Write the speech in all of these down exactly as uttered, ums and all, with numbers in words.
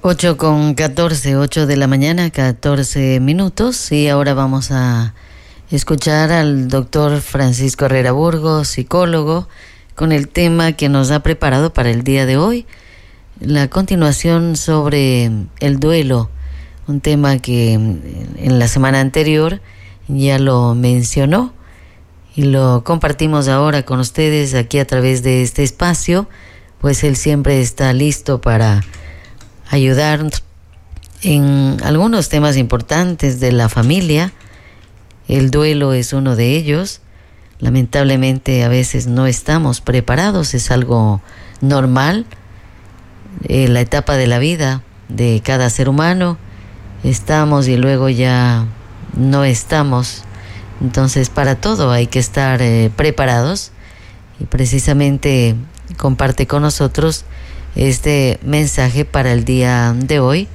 Ocho con catorce, ocho de la mañana, catorce minutos, y ahora vamos a escuchar al doctor Francisco Herrera Burgos, psicólogo, con el tema que nos ha preparado para el día de hoy, la continuación sobre el duelo, un tema que en la semana anterior ya lo mencionó y lo compartimos ahora con ustedes aquí a través de este espacio, pues él siempre está listo para ayudar en algunos temas importantes de la familia. El duelo es uno de ellos. Lamentablemente a veces no estamos preparados, es algo normal. Eh, la etapa de la vida de cada ser humano, estamos y luego ya no estamos. Entonces para todo hay que estar eh, preparados, y precisamente comparte con nosotros este mensaje para el día de hoy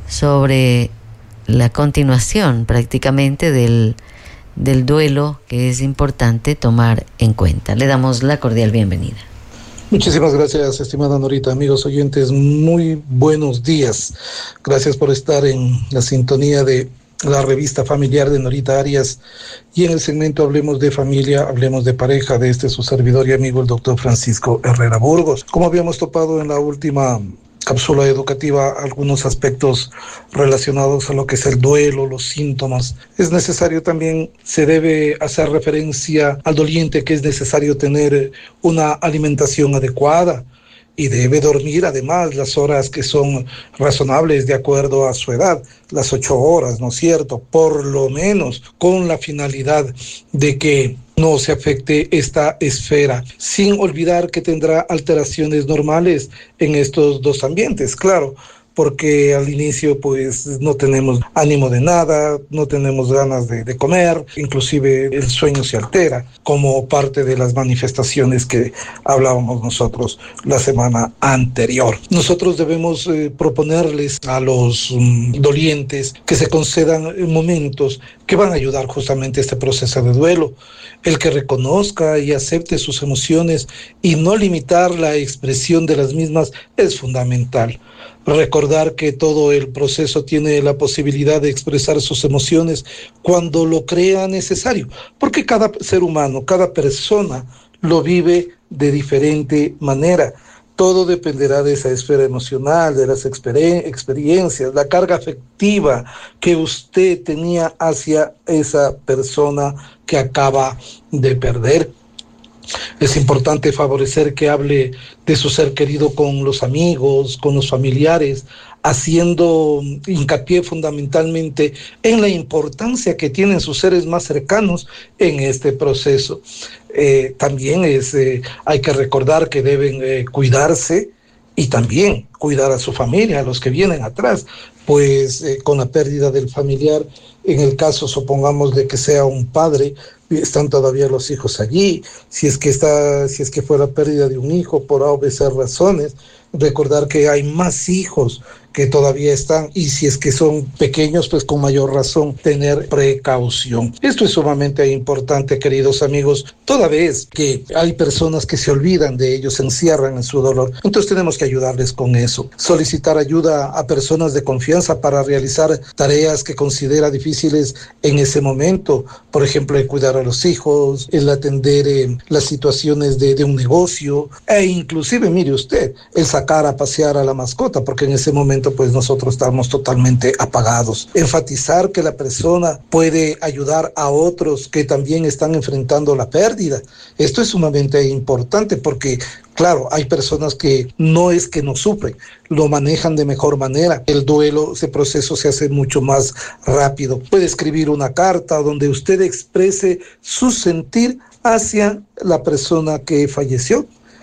sobre la continuación prácticamente del, del duelo, que es importante tomar en cuenta. Le damos la cordial bienvenida. Muchísimas gracias, estimada Norita. Amigos oyentes, muy buenos días. Gracias por estar en la sintonía de la revista familiar de Norita Arias, y en el segmento Hablemos de Familia, Hablemos de Pareja, de este su servidor y amigo el doctor Francisco Herrera Burgos. Como habíamos topado en la última cápsula educativa algunos aspectos relacionados a lo que es el duelo, los síntomas, es necesario también, se debe hacer referencia al doliente, que es necesario tener una alimentación adecuada y debe dormir además las horas que son razonables de acuerdo a su edad, las ocho horas, ¿no es cierto? Por lo menos, con la finalidad de que no se afecte esta esfera, sin olvidar que tendrá alteraciones normales en estos dos ambientes, claro, porque al inicio pues no tenemos ánimo de nada, no tenemos ganas de, de comer, inclusive el sueño se altera como parte de las manifestaciones que hablábamos nosotros la semana anterior. Nosotros debemos eh, proponerles a los um, dolientes que se concedan momentos que van a ayudar justamente a este proceso de duelo. El que reconozca y acepte sus emociones y no limitar la expresión de las mismas es fundamental. Recordar que todo el proceso tiene la posibilidad de expresar sus emociones cuando lo crea necesario, porque cada ser humano, cada persona lo vive de diferente manera. Todo dependerá de esa esfera emocional, de las exper- experiencias, la carga afectiva que usted tenía hacia esa persona que acaba de perder. Es importante favorecer que hable de su ser querido con los amigos, con los familiares, haciendo hincapié fundamentalmente en la importancia que tienen sus seres más cercanos en este proceso. Eh, también es, eh, hay que recordar que deben eh, cuidarse y también cuidar a su familia, a los que vienen atrás, pues eh, con la pérdida del familiar, en el caso, supongamos, de que sea un padre, están todavía los hijos allí. Si es que está, si es que fue la pérdida de un hijo por A o B razones, recordar que hay más hijos que todavía están, y si es que son pequeños, pues con mayor razón tener precaución. Esto es sumamente importante, queridos amigos, toda vez que hay personas que se olvidan de ellos, se encierran en su dolor. Entonces tenemos que ayudarles con eso. Solicitar ayuda a personas de confianza para realizar tareas que considera difíciles en ese momento. Por ejemplo, el cuidar a los hijos, el atender eh, las situaciones de, de un negocio, e inclusive, mire usted, el sacar a pasear a la mascota, porque en ese momento pues nosotros estamos totalmente apagados. Enfatizar que la persona puede ayudar a otros que también están enfrentando la pérdida. Esto es sumamente importante porque, claro, hay personas que no es que no sufren, lo manejan de mejor manera. El duelo, ese proceso se hace mucho más rápido. Puede escribir una carta donde usted exprese su sentir hacia la persona que falleció.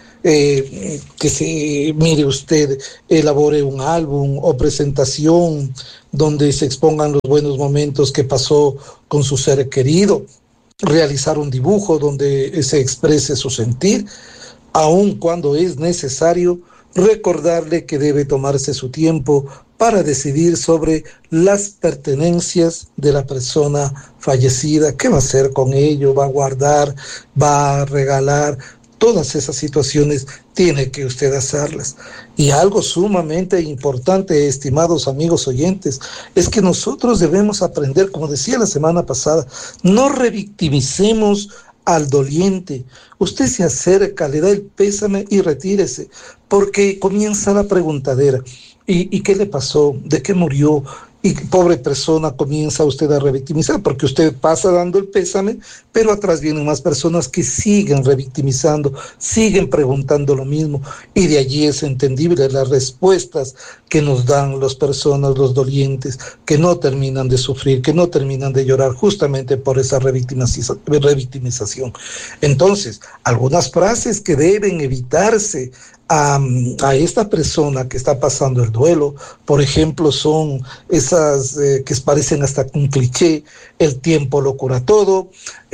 Eh, que se, mire usted, elabore un álbum o presentación donde se expongan los buenos momentos que pasó con su ser querido, realizar un dibujo donde se exprese su sentir, aun cuando es necesario recordarle que debe tomarse su tiempo para decidir sobre las pertenencias de la persona fallecida. ¿Qué va a hacer con ello? ¿Va a guardar? ¿Va a regalar? Todas esas situaciones tiene que usted hacerlas. Y algo sumamente importante, estimados amigos oyentes, es que nosotros debemos aprender, como decía la semana pasada, no revictimicemos al doliente. Usted se acerca, le da el pésame y retírese, porque comienza la preguntadera. ¿Y, y qué le pasó? ¿De qué murió? Y pobre persona, comienza usted a revictimizar, porque usted pasa dando el pésame, pero atrás vienen más personas que siguen revictimizando, siguen preguntando lo mismo, y de allí es entendible las respuestas que nos dan las personas, los dolientes, que no terminan de sufrir, que no terminan de llorar, justamente por esa revictimización. Entonces, algunas frases que deben evitarse A, a esta persona que está pasando el duelo, por ejemplo, son esas eh, que parecen hasta un cliché: el tiempo lo cura todo,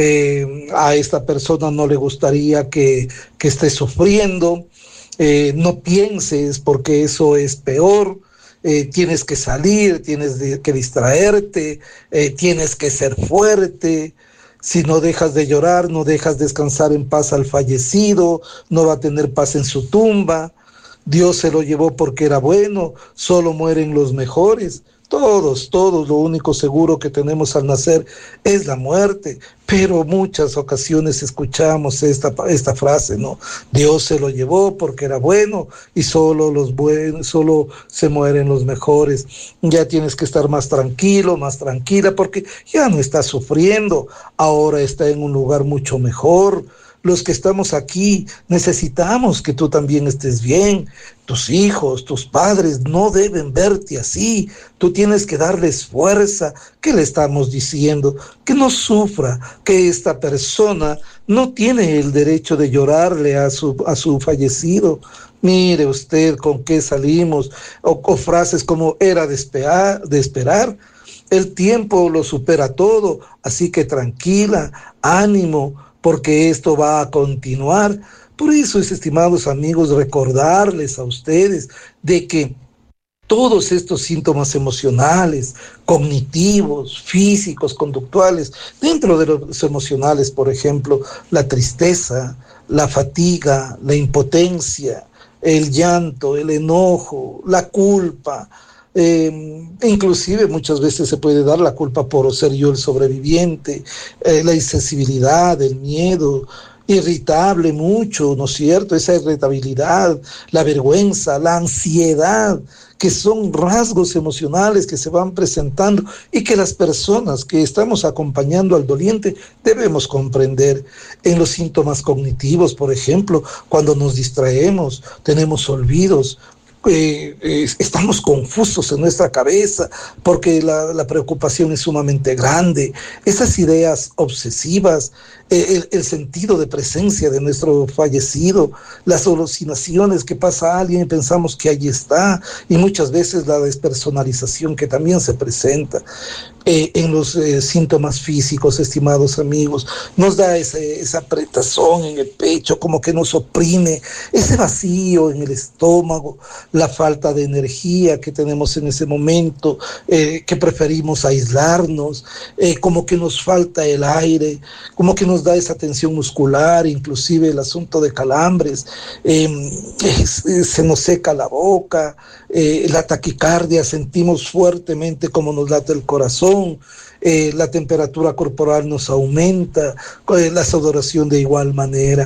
eh, a esta persona no le gustaría que, que esté sufriendo, eh, no pienses porque eso es peor, eh, tienes que salir, tienes de, que distraerte, eh, tienes que ser fuerte. Si no dejas de llorar, no dejas descansar en paz al fallecido, no va a tener paz en su tumba. Dios se lo llevó porque era bueno, solo mueren los mejores. Todos, todos, lo único seguro que tenemos al nacer es la muerte. Pero muchas ocasiones escuchamos esta, esta frase, ¿no? Dios se lo llevó porque era bueno y solo los buenos, solo se mueren los mejores. Ya tienes que estar más tranquilo, más tranquila, porque ya no estás sufriendo, ahora está en un lugar mucho mejor. Los que estamos aquí necesitamos que tú también estés bien. Tus hijos, tus padres no deben verte así. Tú tienes que darles fuerza. ¿Qué le estamos diciendo? Que no sufra, que esta persona no tiene el derecho de llorarle a su, a su fallecido. Mire usted con qué salimos, o, o frases como era de esperar, de esperar. El tiempo lo supera todo, así que tranquila, ánimo, porque esto va a continuar. Por eso es, estimados amigos, recordarles a ustedes de que todos estos síntomas emocionales, cognitivos, físicos, conductuales, dentro de los emocionales, por ejemplo, la tristeza, la fatiga, la impotencia, el llanto, el enojo, la culpa, Eh, inclusive muchas veces se puede dar la culpa por ser yo el sobreviviente, eh, la insensibilidad, el miedo, irritable mucho, ¿no es cierto? Esa irritabilidad, la vergüenza, la ansiedad, que son rasgos emocionales que se van presentando y que las personas que estamos acompañando al doliente debemos comprender. En los síntomas cognitivos, por ejemplo, cuando nos distraemos, tenemos olvidos, Eh, eh, estamos confusos en nuestra cabeza porque la, la preocupación es sumamente grande, esas ideas obsesivas, eh, el, el sentido de presencia de nuestro fallecido, las alucinaciones que pasa a alguien y pensamos que allí está, y muchas veces la despersonalización que también se presenta. Eh, en los eh, síntomas físicos, estimados amigos, nos da ese, esa apretazón en el pecho, como que nos oprime, ese vacío en el estómago, la falta de energía que tenemos en ese momento, eh, que preferimos aislarnos, eh, como que nos falta el aire, como que nos da esa tensión muscular, inclusive el asunto de calambres, eh, es, es, se nos seca la boca, eh, la taquicardia, sentimos fuertemente como nos late el corazón, Eh, la temperatura corporal nos aumenta, eh, la sudoración de igual manera.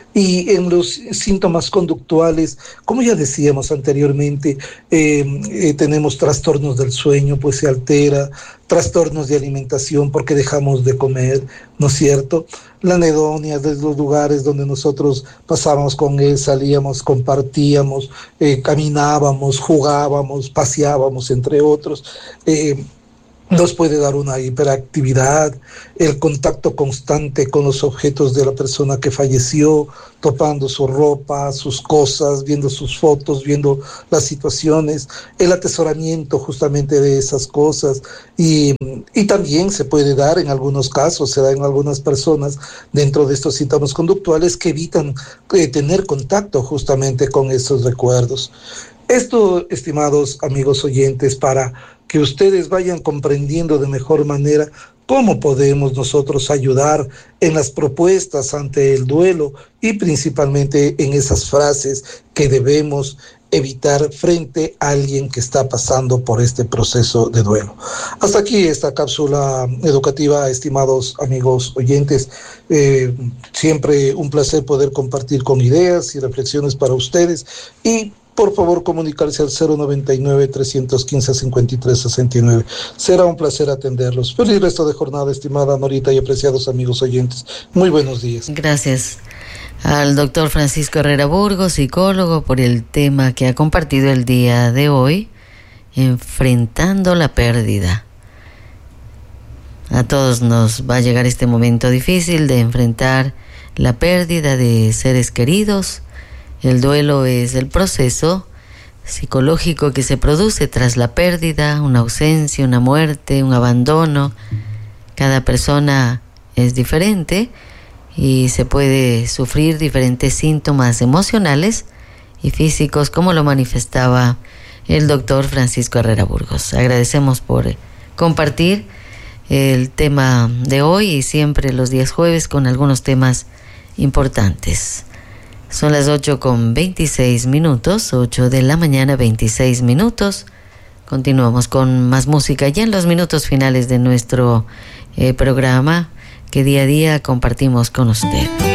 Y en los síntomas conductuales, como ya decíamos anteriormente, eh, eh, tenemos trastornos del sueño, pues se altera, trastornos de alimentación porque dejamos de comer, ¿no es cierto? La anedonia de los lugares donde nosotros pasábamos con él, salíamos, compartíamos, eh, caminábamos, jugábamos, paseábamos, entre otros. Eh, Nos puede dar una hiperactividad, el contacto constante con los objetos de la persona que falleció, topando su ropa, sus cosas, viendo sus fotos, viendo las situaciones, el atesoramiento justamente de esas cosas. Y, y también se puede dar en algunos casos, se da en algunas personas dentro de estos síntomas conductuales que evitan eh, tener contacto justamente con esos recuerdos. Esto, estimados amigos oyentes, para que ustedes vayan comprendiendo de mejor manera cómo podemos nosotros ayudar en las propuestas ante el duelo y principalmente en esas frases que debemos evitar frente a alguien que está pasando por este proceso de duelo. Hasta aquí esta cápsula educativa, estimados amigos oyentes. Eh, siempre un placer poder compartir con ideas y reflexiones para ustedes, y por favor comunicarse al cero noventa y nueve, trescientos quince, cincuenta y tres sesenta y nueve. Será un placer atenderlos. Feliz resto de jornada, estimada Norita y apreciados amigos oyentes. Muy buenos días. Gracias al doctor Francisco Herrera Burgos, psicólogo, por el tema que ha compartido el día de hoy, enfrentando la pérdida. A todos nos va a llegar este momento difícil de enfrentar la pérdida de seres queridos. El duelo es el proceso psicológico que se produce tras la pérdida, una ausencia, una muerte, un abandono. Cada persona es diferente y se puede sufrir diferentes síntomas emocionales y físicos, como lo manifestaba el doctor Francisco Herrera Burgos. Agradecemos por compartir el tema de hoy y siempre los días jueves con algunos temas importantes. Son las ocho con veintiséis minutos, ocho de la mañana, veintiséis minutos. Continuamos con más música ya en los minutos finales de nuestro eh, programa que día a día compartimos con usted.